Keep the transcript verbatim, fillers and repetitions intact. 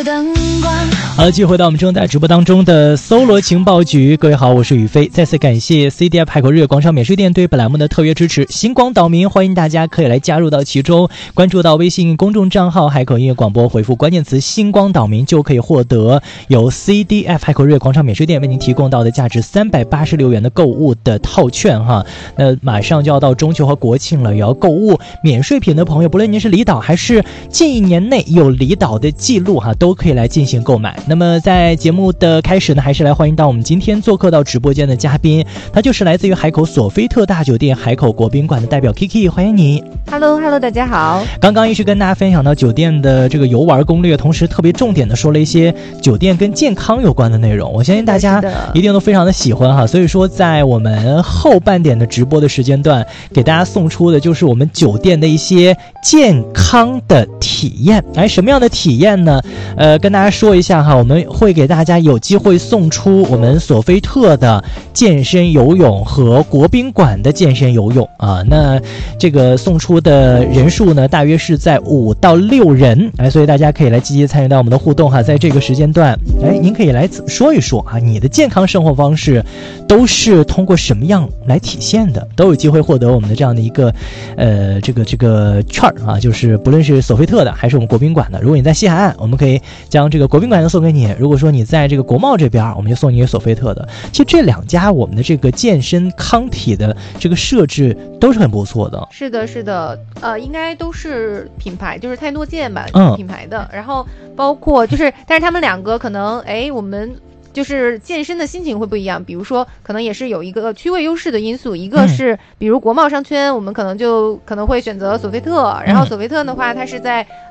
灯光。 好，继续回到我们正在直播当中的搜罗情报局。各位好，我是宇飞，再次感谢 C D F 海口日月广场免税店对本栏目的特约支持。星光岛民，欢迎大家可以来加入到其中，关注到微信公众账号海口音乐广播，回复关键词星光岛民就可以获得由 C D F 海口日月广场免税店为您提供到的价值三百八十六元的购物的套券哈。那马上就要到中秋和国庆了，也要购物免税品的朋友，不论您是离岛还是近一年内有离岛的记录哈，都可以来进行购买。那么在节目的开始呢，还是来欢迎到我们今天做客到直播间的嘉宾，他就是来自于海口索菲特大酒店海口国宾馆的代表 Kiki， 欢迎你。 Hello Hello， 大家好。 刚刚一直跟大家分享到酒店的这个游玩攻略，同时特别重点的说了一些酒店跟健康有关的内容，我相信大家一定都非常的喜欢哈。所以说在我们后半点的直播的时间段，给大家送出的就是我们酒店的一些健康的体验。哎，什么样的体验呢？呃，跟大家说一下哈，我们会给大家有机会送出我们索菲特的健身游泳和国宾馆的健身游泳啊。那这个送出的人数呢，大约是在五到六人，哎，所以大家可以来积极参与到我们的互动哈。在这个时间段，哎，您可以来说一说啊，你的健康生活方式都是通过什么样来体现的？都有机会获得我们的这样的一个呃这个这个券啊，就是不论是索菲特的还是我们国宾馆的，如果你在西海岸，我们可以将这个国宾馆的送给你；如果说你在这个国贸这边，我们就送你索菲特的。其实这两家我们的这个健身康体的这个设置都是很不错的。 是的，是的，呃，应该都是品牌，就是泰诺健吧， 嗯， 品牌的。然后包括就是，但是他们两个可能，哎，我们。就是健身的心情会不一样，比如说可能也是有一个区位优势的因素，一个是比如国贸商圈，我们可能就可能会选择索菲特，然后索菲特的话它是在